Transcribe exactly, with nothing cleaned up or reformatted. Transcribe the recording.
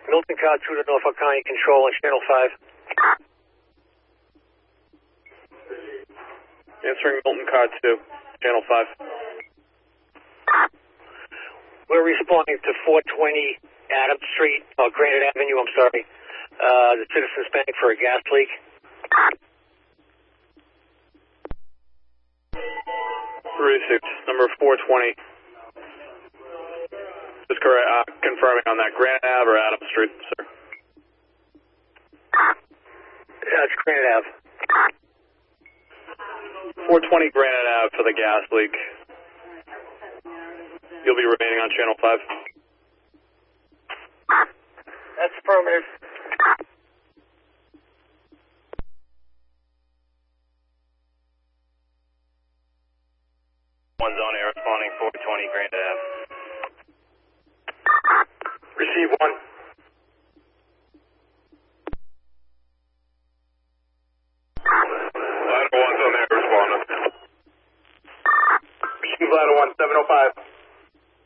Milton Car two to Norfolk County Control on Channel five. Answering Milton Car two, Channel five. We're responding to four twenty Adams Street, or Granite Avenue, I'm sorry. Uh, the Citizens Bank for a gas leak. Received. Number four twenty. Just correct, uh, confirming on that. Granite Ave or Adams Street, sir? Yeah, it's Granite Ave. four twenty Granite Ave for the gas leak. You'll be remaining on Channel five. That's affirmative. One's on air responding four twenty Granite Ave. Receive one. Ladder one's on air responding. Receive ladder one, seven oh five.